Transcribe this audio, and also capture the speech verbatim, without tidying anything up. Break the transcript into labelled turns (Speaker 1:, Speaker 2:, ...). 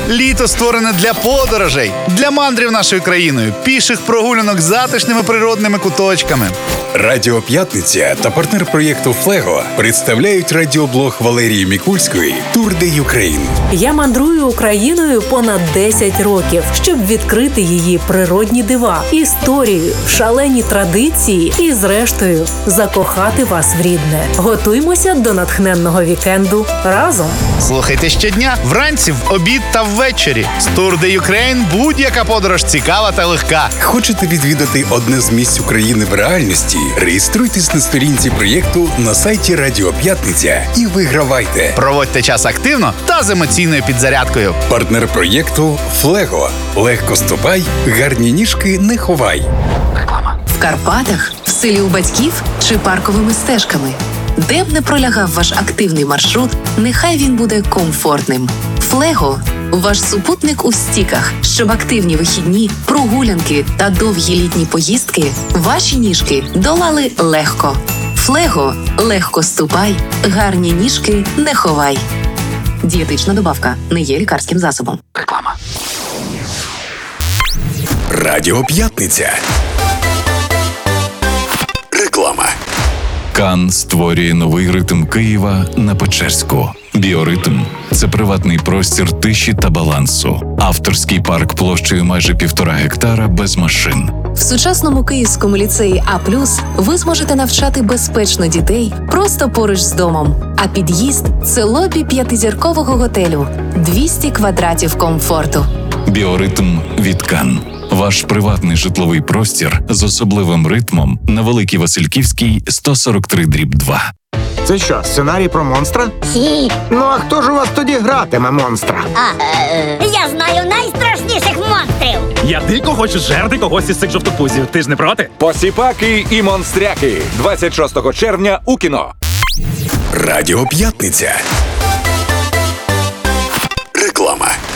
Speaker 1: Літо створене для подорожей, для мандрів нашою країною, піших прогулянок затишними природними куточками.
Speaker 2: Радіо П'ятниця та партнер проєкту «Флего» представляють радіоблог Валерії Мікульської «Тур де Юкрейн».
Speaker 3: Я мандрую Україною понад десять років, щоб відкрити її природні дива, історію, шалені традиції і, зрештою, закохати вас в рідне. Готуймося до натхненного вікенду разом.
Speaker 1: Слухайте щодня, вранці, в обід та ввечері. З «Тур де Юкрейн» будь-яка подорож цікава та легка.
Speaker 2: Хочете відвідати одне з місць України в реальності? Реєструйтесь на сторінці проєкту на сайті Радіо П'ятниця і вигравайте.
Speaker 1: Проводьте час активно та з емоційною підзарядкою.
Speaker 2: Партнер проєкту «Флего». Легко ступай, гарні ніжки не ховай.
Speaker 4: В Карпатах, в селі у батьків чи парковими стежками. Де б не пролягав ваш активний маршрут, нехай він буде комфортним. «Флего» – ваш супутник у стіках, щоб активні вихідні, прогулянки та довгі літні поїздки ваші ніжки долали легко. «Флего» – легко ступай, гарні ніжки не ховай. Дієтична добавка не є лікарським засобом. Реклама.
Speaker 2: Радіо П'ятниця. Реклама.
Speaker 5: Кан створює новий ритм Києва на Печерську. Біоритм – це приватний простір тиші та балансу. Авторський парк площею майже півтора гектара без машин.
Speaker 4: В сучасному Київському ліцеї А плюс ви зможете навчати безпечно дітей просто поруч з домом. А під'їзд – це лобі п'ятизіркового готелю. двісті квадратів комфорту.
Speaker 5: Біоритм від Кан. Ваш приватний житловий простір з особливим ритмом на Великій Васильківській, сто сорок три дріб два.
Speaker 6: Це що, сценарій про монстра?
Speaker 7: Сі.
Speaker 6: Ну а хто ж у вас тоді гратиме монстра?
Speaker 7: А, е, я знаю найстрашніших монстрів.
Speaker 8: Я дико хочу жерти когось із цих жовтопузів. Ти ж не проти?
Speaker 9: Посіпаки і монстряки. двадцять шостого червня у кіно.
Speaker 2: Радіо П'ятниця. Реклама.